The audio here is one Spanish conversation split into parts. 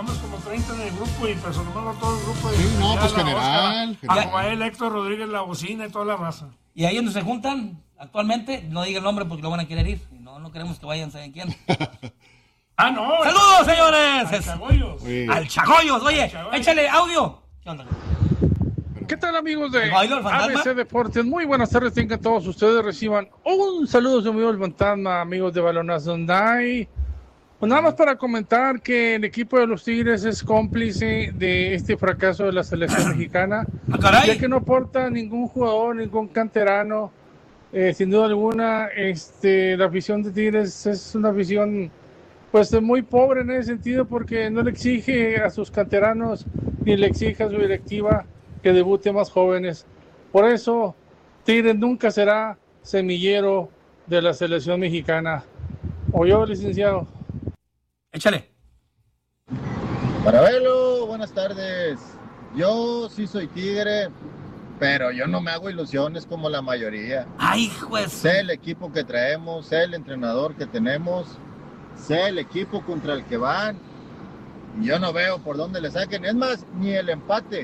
Somos como 30 en el grupo y personamos a todo el grupo. Sí, no, pues Oscar, general. a el Héctor Rodríguez, la bocina y toda la raza. Y ahí donde se juntan actualmente, no diga el nombre porque lo van a querer ir. No queremos que vayan, ¿saben quién? No. ¡Saludos, señores! Al Chagoyos. ¡Al Chagoyos! Oye, échale audio. ¿Qué onda? ¿Qué tal, amigos de ¿El fantasma? ABC Deportes? Muy buenas tardes, tengan todos ustedes. Reciban un saludo, amigos del fantasma, amigos de Balonazo Night. Pues nada más para comentar que el equipo de los Tigres es cómplice de este fracaso de la selección mexicana, ya que no aporta ningún jugador, ningún canterano. Sin duda alguna, la afición de Tigres es una afición pues muy pobre en ese sentido, porque no le exige a sus canteranos ni le exige a su directiva que debute más jóvenes. Por eso Tigres nunca será semillero de la selección mexicana. ¿O yo, licenciado? Échale. Para verlo, buenas tardes. Yo sí soy Tigre, pero yo no me hago ilusiones como la mayoría. ¡Ay, juez! Sé el equipo que traemos, sé el entrenador que tenemos, sé el equipo contra el que van. Y yo no veo por dónde le saquen. Es más, ni el empate.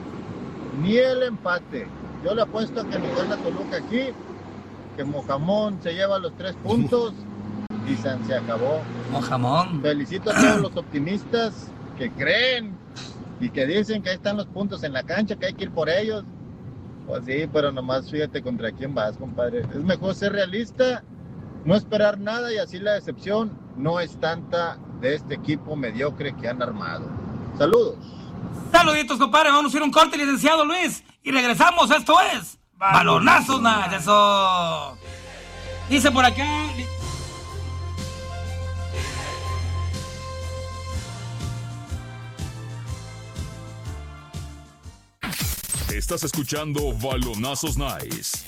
Yo le apuesto a que nos gana Toluca aquí, que Mojamón se lleva los 3 puntos y se acabó. Mojamón. Felicito a todos los optimistas que creen y que dicen que ahí están los puntos en la cancha, que hay que ir por ellos. Pues sí, pero nomás fíjate contra quién vas, compadre. Es mejor ser realista, no esperar nada, y así la decepción no es tanta de este equipo mediocre que han armado. Saludos. Saluditos, compadre. Vamos a ir un corte, licenciado Luis. Y regresamos. Esto es Balonazos Night. Eso. Dice por acá. Estás escuchando Balonazos Nice.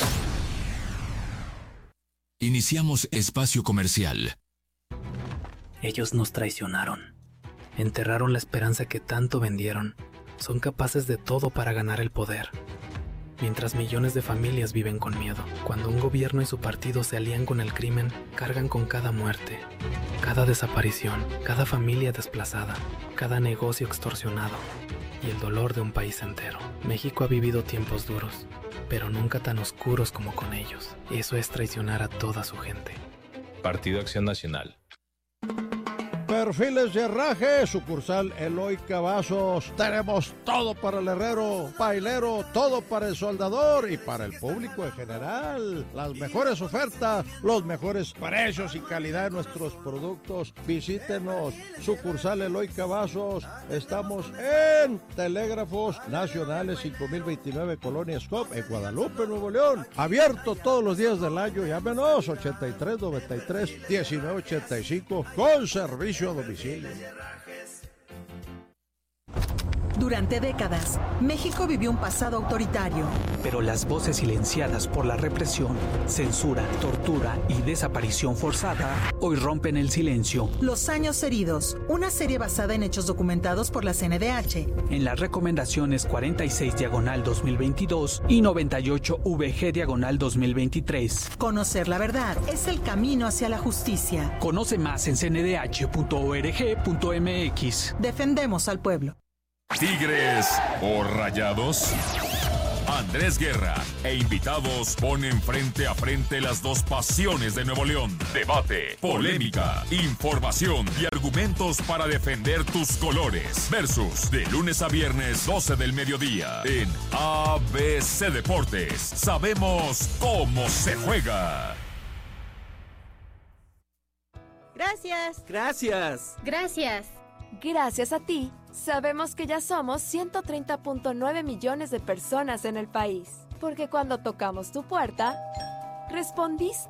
Iniciamos espacio comercial. Ellos nos traicionaron. Enterraron la esperanza que tanto vendieron. Son capaces de todo para ganar el poder. Mientras millones de familias viven con miedo. Cuando un gobierno y su partido se alían con el crimen, cargan con cada muerte, cada desaparición, cada familia desplazada, cada negocio extorsionado y el dolor de un país entero. México ha vivido tiempos duros, pero nunca tan oscuros como con ellos. Eso es traicionar a toda su gente. Partido Acción Nacional. Perfiles de Herraje, sucursal Eloy Cavazos. Tenemos todo para el herrero, pailero, todo para el soldador y para el público en general. Las mejores ofertas, los mejores precios y calidad de nuestros productos. Visítenos, sucursal Eloy Cavazos. Estamos en Telégrafos Nacionales 5029 Colonia Scop en Guadalupe, Nuevo León. Abierto todos los días del año. Llámenos 8393-1985 con servicio a domicilio. Durante décadas, México vivió un pasado autoritario. Pero las voces silenciadas por la represión, censura, tortura y desaparición forzada hoy rompen el silencio. Los años heridos, una serie basada en hechos documentados por la CNDH. En las recomendaciones 46/2022 y 98VG/2023. Conocer la verdad es el camino hacia la justicia. Conoce más en cndh.org.mx. Defendemos al pueblo. Tigres o Rayados. Andrés Guerra e invitados ponen frente a frente las dos pasiones de Nuevo León. Debate, polémica, información y argumentos para defender tus colores. Versus de lunes a viernes 12 del mediodía en ABC Deportes. Sabemos cómo se juega. Gracias. Gracias. Gracias. Gracias a ti, sabemos que ya somos 130.9 millones de personas en el país. Porque cuando tocamos tu puerta, respondiste.